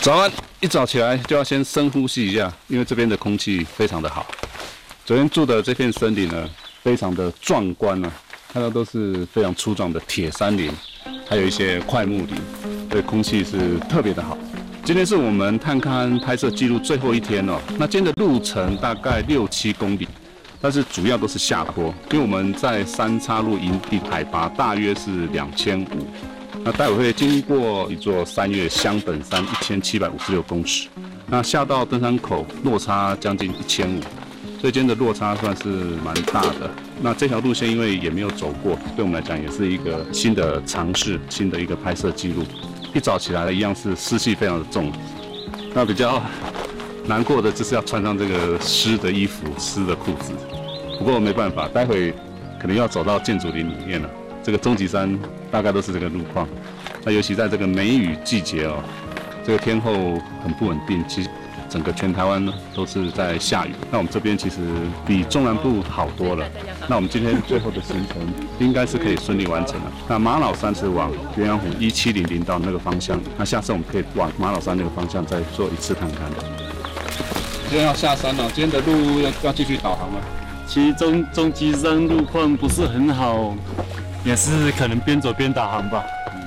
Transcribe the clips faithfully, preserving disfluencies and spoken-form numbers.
早安，一早起来就要先深呼吸一下，因为这边的空气非常的好。昨天住的这片森林呢，非常的壮观啊，看到都是非常粗壮的铁杉林，还有一些快木林，所以空气是特别的好。今天是我们探勘拍摄记录最后一天哦，那今天的路程大概六七公里，但是主要都是下坡，因为我们在三岔路营地海拔大约是两千五。那待会会经过一座三岳香本山，一千七百五十六公尺。那下到登山口落差将近一千五，所以今天的落差算是蛮大的。那这条路线因为也没有走过，对我们来讲也是一个新的尝试，新的一个拍摄记录。一早起来一样是湿气非常的重，那比较难过的就是要穿上这个湿的衣服、湿的裤子。不过没办法，待会可能要走到建筑林里面了。这个终极山大概都是这个路况，那尤其在这个梅雨季节哦，这个天候很不稳定，其实整个全台湾呢都是在下雨。那我们这边其实比中南部好多了。那我们今天最后的行程应该是可以顺利完成了。那玛瑙山是往鸳鸯湖一七零零道那个方向，那下次我们可以往玛瑙山那个方向再做一次探勘。今天要下山了，今天的路要要继续导航了。 其实中中极山路况不是很好。也是可能边走边导航吧。嗯。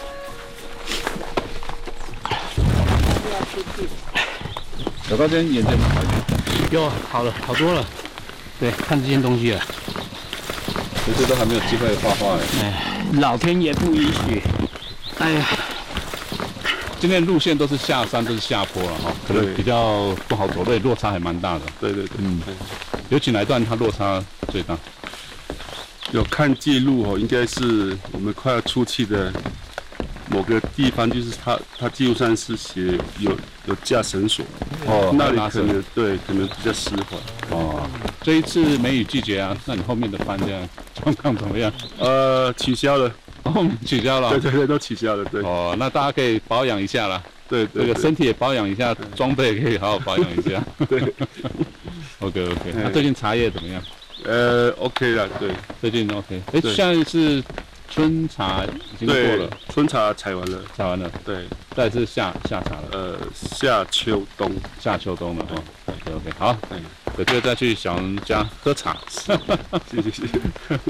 小高今天眼睛好一点。 有好了，好多了。对，看这件东西了。 其实都还没有机会画画哎。 哎，老天爷不允许。哎呀， 今天路线都是下山，都是下坡了哈，可能比较不好走，对，落差还蛮大的。 对对对。嗯。 尤其哪一段它落差最大？ 有看记录哦，应该是我们快要出去的某个地方，就是它它记录上是写有有架绳索哦，那里可能对可能比较湿滑哦。这一次梅雨季节啊，那你后面的班这样状况怎么样？ 呃，取消了， 哦，取消了， 对对对，都取消了，对。 哦，那大家可以保养一下啦， 对对， 这个身体也保养一下，装备也可以好好保养一下。 对 ，OK OK，那最近茶叶怎么样？ 呃 ，OK 了，对， 最近 OK。哎，现在是春茶已经过了， 春茶采完了， 采完了， 对， 再是夏夏茶了， 呃，夏秋冬， 夏秋冬了哈。OK OK， 好，有机会再去小人家喝茶。 谢谢谢谢。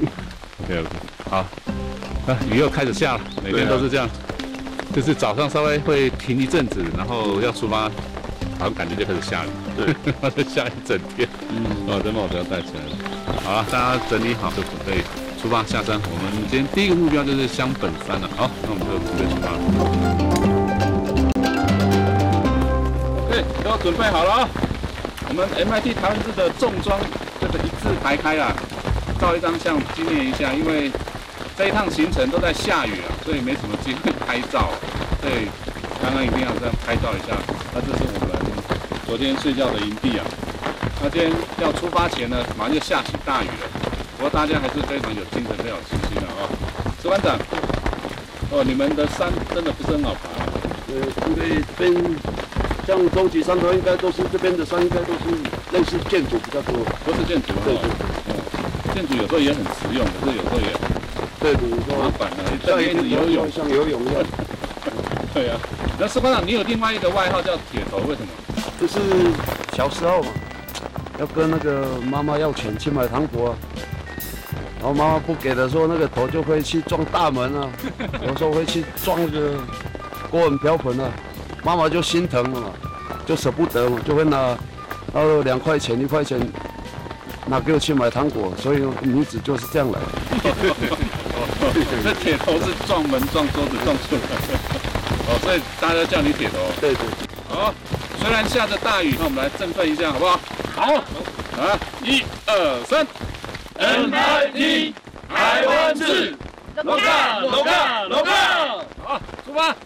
OK OK， 好，那雨又开始下了，每天都是这样，就是早上稍微会停一阵子，然后要出发。好像感觉就开始下雨，对，它就下一整天。嗯，哦，这帽子要戴起来了。好了，大家整理好就准备出发下山。我们今天第一个目标就是香本山了。好，那我们就准备出发了。OK， 都准备好了啊！我们 M I T 台湾制的重装这个一字排开啊，照一张相纪念一下，因为这一趟行程都在下雨啊，所以没什么机会拍照，所以刚刚一定要这样拍照一下。那这是我们昨天睡觉的营地啊。那今天要出发前呢，马上就下起大雨了。不过大家还是非常有精神，非常有信心的啊。石班长，哦，你们的山真的不是很好爬。 呃，因为这边像终极山头，应该都是这边的山，应该都是类似建筑比较多， 都是建筑啊。对对对。哦，建筑有时候也很实用，可是有时候也对，比如说麻烦了，像一直游泳， 像游泳一样。 对啊。那石班长，你有另外一个外号叫铁头，为什么？ 就是小时候嘛，要跟那个妈妈要钱去买糖果、啊，然后妈妈不给的时候，那个头就会去撞大门啊，有时候会去撞那个锅碗瓢盆啊，妈妈就心疼了嘛，就舍不得嘛，就会拿然后两块钱一块钱拿给我去买糖果，所以名字就是这样来的。 这铁头是撞门、撞桌子、撞出来的。哦，所以大家叫你铁头。 对对。 好，虽然下着大雨，那我们来振奋一下，好不好？好。啊，一二三 ，M I T 台湾制 ，Loga Loga Loga， 好，出发。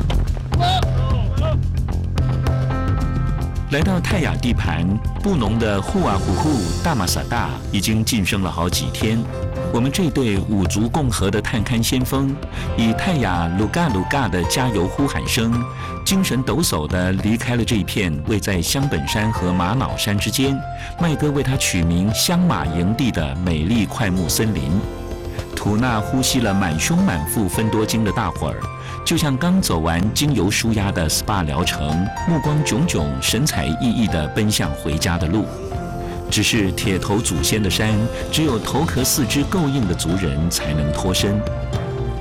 来到泰雅地盘，布农的呼啊呼呼大马萨大已经晋升了好几天。我们这对五族共和的探勘先锋，以泰雅鲁嘎鲁嘎的加油呼喊声，精神抖擞地离开了这片位在香本山和玛瑙山之间，麦哥为它取名香马营地的美丽快木森林。吐纳呼吸了满胸满腹分多精的大伙儿， 就像刚走完精油舒压的 S P A 疗程，目光炯炯、神采奕奕地奔向回家的路。只是铁头祖先的山，只有头壳四肢够硬的族人才能脱身。